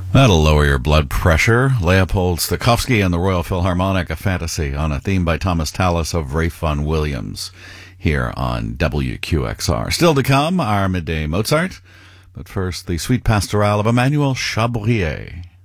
That'll lower your blood pressure. Leopold Stokowski and the Royal Philharmonic, a fantasy on a theme by Thomas Tallis of Ralph Vaughan Williams here on WQXR. Still to come, our midday Mozart. But first, the sweet pastoral of Emmanuel Chabrier.